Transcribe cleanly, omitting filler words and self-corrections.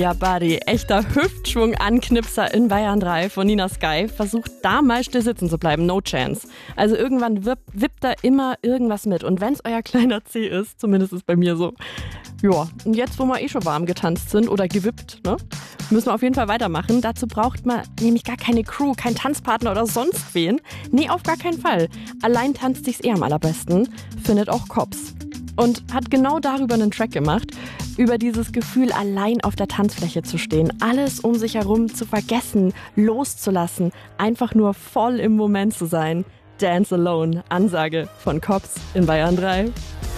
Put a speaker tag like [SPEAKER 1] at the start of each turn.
[SPEAKER 1] Ja, Buddy, echter Hüftschwung-Anknipser in Bayern 3 von Nina Sky. Versucht da mal still sitzen zu bleiben, no chance. Also irgendwann wippt da immer irgendwas mit. Und wenn es euer kleiner C ist, zumindest ist bei mir so. Ja, und jetzt, wo wir schon warm getanzt sind oder gewippt, ne, müssen wir auf jeden Fall weitermachen. Dazu braucht man nämlich gar keine Crew, keinen Tanzpartner oder sonst wen. Nee, auf gar keinen Fall. Allein tanzt sich's am allerbesten, findet auch Kops. Und hat genau darüber einen Track gemacht, über dieses Gefühl, allein auf der Tanzfläche zu stehen, alles um sich herum zu vergessen, loszulassen, einfach nur voll im Moment zu sein. Dance Alone, Ansage von Kops in Bayern 3.